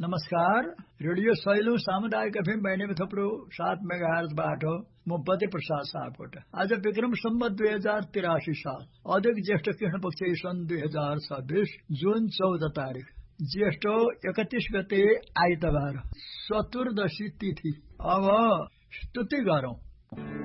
नमस्कार। रेडियो सैलू सामुदायिक एफएम बहने में थप्रो 7 मेगाहर्ज बाटो म बद्य प्रसाद सापकोटा। आज विक्रम संवत 2083 साल अधिक ज्येष्ठ कृष्ण पक्ष सन् 2026 जुन 14 तारिक ज्येष्ठ 31 गते आइतबार चतुर्दशी तिथि। अब स्तुति गरौं।